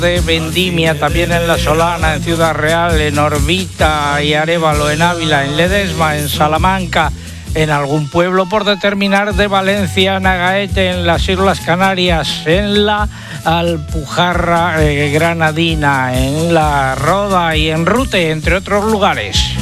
de vendimia también en La Solana, en Ciudad Real, en Orbita y Arévalo, en Ávila, en Ledesma, en Salamanca, en algún pueblo por determinar de Valencia, Nagaete, en las Islas Canarias, en la Alpujarra granadina, en La Roda y en Rute, entre otros lugares.